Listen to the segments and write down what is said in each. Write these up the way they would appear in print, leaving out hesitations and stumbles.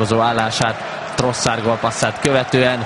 várakozó állását Trossard gólpasszát követően.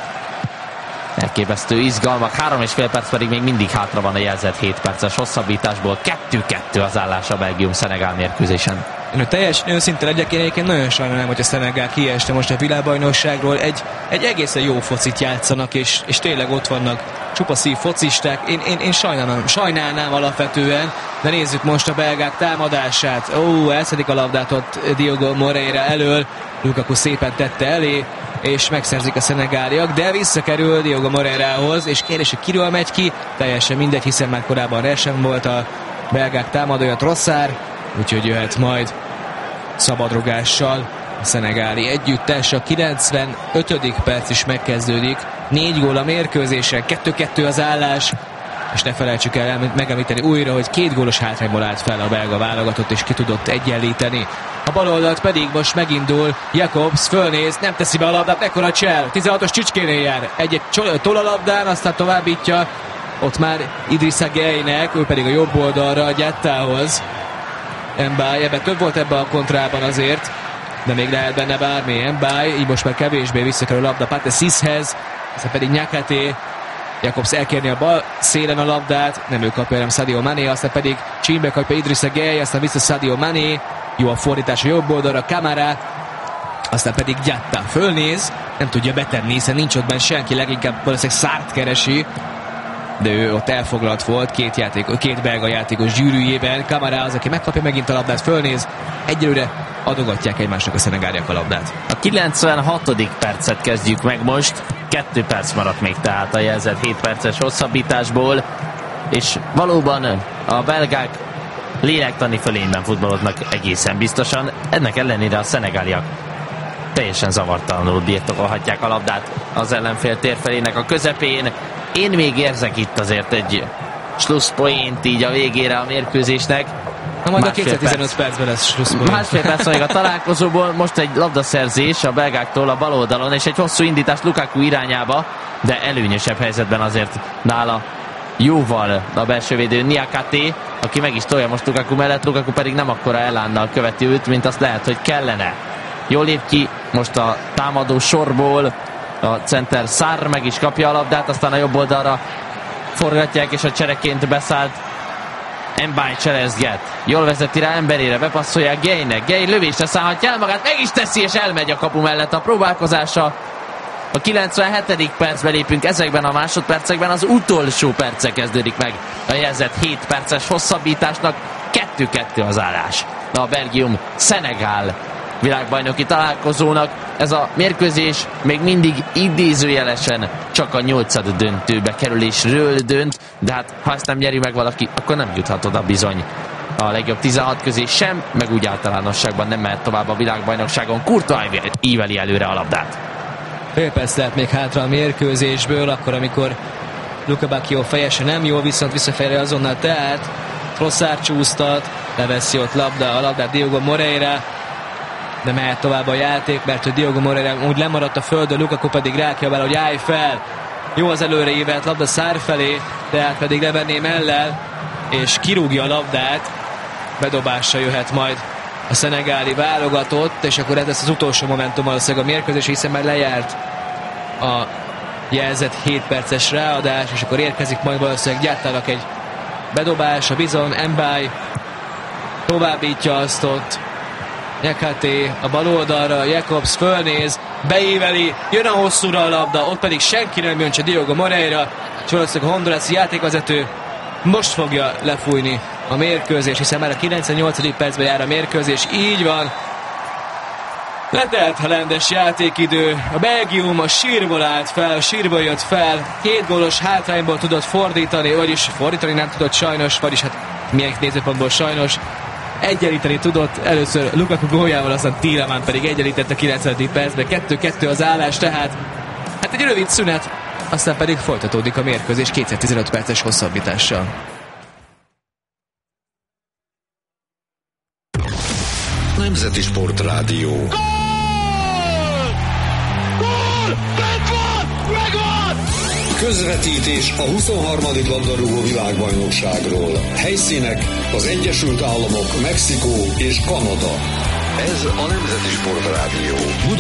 Elképesztő izgalmak, 3,5 perc pedig még mindig hátra van a jelzett 7 perces hosszabbításból. 2-2 az állás a Belgium-Szenegál mérkőzésen. Én teljesen őszinte legyek, én egyébként nagyon sajnálom, hogy a Szenegál kieste most a világbajnokságról. Egy egészen jó focit játszanak, és tényleg ott vannak csupa szív focisták. Én sajnálnám alapvetően, de nézzük most a belgák támadását. Elszedik a labdát ott Diogo Moreira elől, Lukaku szépen tette elé, és megszerzik a szenegáliak, de visszakerül Diogo Moreirahoz, és kérdés, hogy kiről megy ki, teljesen mindegy, hiszen már korábban Resen volt a belgák támadója, Trossard, úgyhogy jöhet majd szabadrugással a szenegáli együttes. A 95. perc is megkezdődik, 4 gól a mérkőzésen, 2-2 az állás, és ne felejtsük el megemlíteni újra, hogy 2 gólos hátrányból állt fel a belga válogatott, és ki tudott egyenlíteni. A bal oldalt pedig most megindul Jakobs, fölnéz, nem teszi be a labdát, ekkora csel, 16-os Csücskénél jár, egy tol a labdán, aztán továbbítja, ott már Idrissa Gueye-nek, ő pedig a jobb oldalra Gyattához. Mbaye, ebben több volt ebben a kontrában azért, de még lehet benne bármi. Mbaye, így most már kevésbé visszakerül a labda Pathé Cisshez, aztán pedig Niakhaté. Jakobs elkérni a bal szélen a labdát, nem ő kapja, hanem Sadio Mané, aztán pedig csímbe kapja Idrissa Gueye, aztán vissza Sadio Mané, jó a fordítás a jobb oldalra, Camara, aztán pedig Gyatta fölnéz, nem tudja betenni, hiszen nincs ott benne senki, leginkább valószínűleg Sarrt keresi, de ő ott elfoglalt volt két belga játékos gyűrűjében. Camara az, aki megkapja megint a labdát, fölnéz, egyelőre adogatják egymásnak a szenegáliak a labdát. A 96. percet kezdjük meg most, 2 perc maradt még tehát a jelzett 7 perces hosszabbításból, és valóban a belgák lélektani fölényben futballoznak egészen biztosan, ennek ellenére a szenegáliak teljesen zavartalanul birtokolhatják a labdát az ellenfél térfelének a közepén. Én még érzek itt azért egy slusszpoént így a végére a mérkőzésnek. Majd a 215 percben lesz slusszpoént. Másfél perc még a találkozóból, most egy labdaszerzés a belgáktól a bal oldalon, és egy hosszú indítás Lukaku irányába, de előnyösebb helyzetben azért nála jóval a belsővédő Niakhaté, aki meg is tolja most Lukaku mellett, Lukaku pedig nem akkora elánnal követi őt, mint azt lehet, hogy kellene. Jól lép ki most a támadó sorból, a center Sarr meg is kapja a labdát, aztán a jobb oldalra forgatják, és a csereként beszállt Mbaye cselezget. Jól vezeti rá emberére, bepasszolják Gueye-nek. Gueye lövésre szállhatja el magát, meg is teszi, és elmegy a kapu mellett a próbálkozása. A 97. percbe lépünk, ezekben a másodpercekben az utolsó perce kezdődik meg a jelzett 7 perces hosszabbításnak. 2-2 az állás a Belgium-Szenegál világbajnoki találkozónak. Ez a mérkőzés még mindig idézőjelesen csak a 8. döntőbe kerülésről dönt, de hát ha ezt nem nyeri meg valaki, akkor nem juthat oda bizony a legjobb 16 közé sem, meg úgy általánosságban nem mehet tovább a világbajnokságon. Courtois íveli előre a labdát. Fél perc lehet még hátra a mérkőzésből, akkor amikor Luka Bacchio fejese nem jó, viszont visszafejre azonnal tehát Trossard csúsztat, leveszi ott a labdát Diogo Moreira, de mehet tovább a játék, mert hogy Diogo Moreira úgy lemaradt a földön, Lukaku pedig rákiabál, hogy állj fel. Jó az előre ívelt labda Sarr felé, tehát pedig levenné mellel, és kirúgja a labdát, bedobásra jöhet majd a szenegáli válogatott, és akkor ez lesz az utolsó momentum valószínűleg a mérkőzés, hiszen már lejárt a jelzett 7 perces ráadás, és akkor érkezik majd valószínűleg Gyattának egy bedobása, bizony Mbaye továbbítja azt ott, Niakhaté a bal oldalra, Jakobs fölnéz, beíveli, jön a hosszúra a labda, ott pedig senki nem jön, csak Diogo Moreira, és valószínűleg a hondurászi játékvezető most fogja lefújni a mérkőzés, hiszen már a 98. percben jár a mérkőzés, így van. Letelt a rendes játékidő, a Belgium a sírból állt fel, a sírból jött fel, 2 gólos hátrányból tudott fordítani, vagyis fordítani nem tudott sajnos, vagyis hát milyen nézőpontból sajnos, egyenlíteni tudott először Lukaku góljával, aztán Tielemans pedig egyenlített a 90. percben, 2-2 az állás, tehát hát egy rövid szünet, aztán pedig folytatódik a mérkőzés 215 perces hosszabbítással. Nemzeti Sportrádió. Gól! Megvan! Közvetítés a 23. labdarúgó világbajnokságról. Helyszínek az Egyesült Államok, Mexikó és Kanada. Ez a Nemzeti Sportrádió.